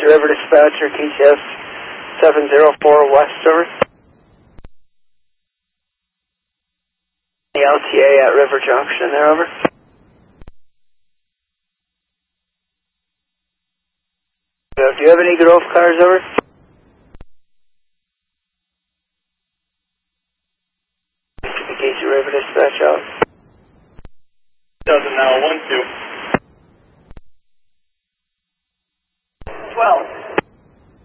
Casey River Dispatcher, KCS 704 West, over. The LTA at River Junction there, over. Do you have any Grove cars, over? Casey River Dispatch out. Doesn't now, 1-2. 12.